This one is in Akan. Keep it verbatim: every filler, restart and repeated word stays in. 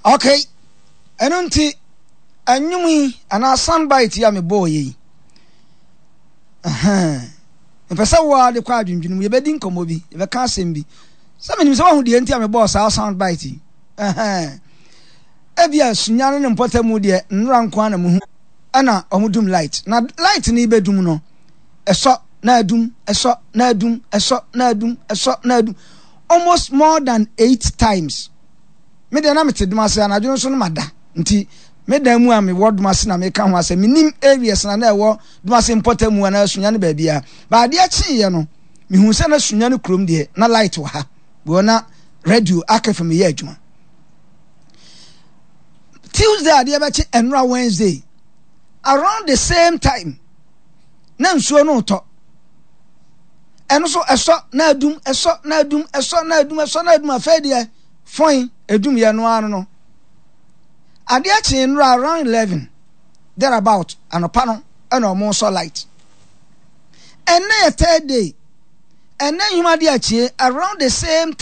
Okay. Enunti anyumi ana soundbite ya me boy yi. Aha. Mpesa wa de kwa adwendwenu ye bedi nkomo bi, ye be ka asem bi. Sa menim se wa hu de enti ya me boy sa soundbite. Aha. Ebia sunyane ne mpotamu de nra nko na mu ana omudum light. Na light ni bedum no. Eso na adum, eso na adum, eso na adum, eso na adum. Almost more than eight times. Me de na mete dum ase anadwo so no mada. Nti me dan mu a me word mase na me ka ho ase minim areas na na ewo dum ase mpotamu na sunya ne ba bia. Ba de achi ye no me hu se na sunya ne krom de na light wa ha. Bo na radio akafa me ye adwuma. Tuesday ade ba chi enra Wednesday around the same time. Na nsuo no to. Eno so eso na adum eso na adum eso na adum eso na adum afede fine edum ye no anu no. Ade achi enra around eleven there about anopa no ena omo so light. And na third day and then you ma de achi around the same